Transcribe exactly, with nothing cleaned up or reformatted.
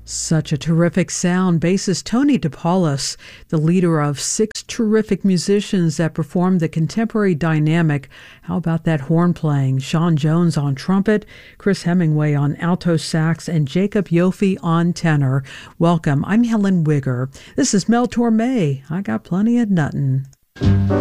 Such a terrific sound. Bassist Tony DePaulis, the leader of six terrific musicians that performed the contemporary dynamic. How about that horn playing? Sean Jones on trumpet, Chris Hemingway on alto sax, and Jacob Yofi on tenor. Welcome. I'm Helen Wigger. This is Mel Torme. I got plenty of nuttin'.